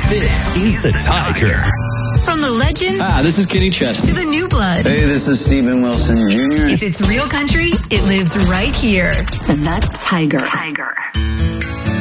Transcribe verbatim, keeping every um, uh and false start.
This is the Tiger. From the legends ah, this is Kenny Chesney. to the new blood. Hey, this is Steven Wilson Junior If it's real country, it lives right here. The Tiger. Tiger.